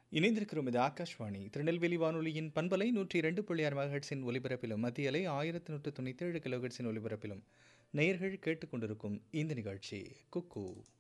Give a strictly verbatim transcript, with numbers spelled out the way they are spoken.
இணைந்திருக்கிறோம். இது ஆகாஷ்வாணி திருநெல்வேலி வானொலியின் பண்பலை நூற்றி இரண்டு புள்ளி ஆறு மெகாஹெர்ட்ஸின் ஒலிபரப்பிலும் மத்திய அலை ஆயிரத்தி நூற்று தொண்ணூற்றி ஏழு கிலோஹெர்ட்ஸின் ஒலிபரப்பிலும் நேயர்கள் கேட்டுக்கொண்டிருக்கும் இந்த நிகழ்ச்சி குக்கு.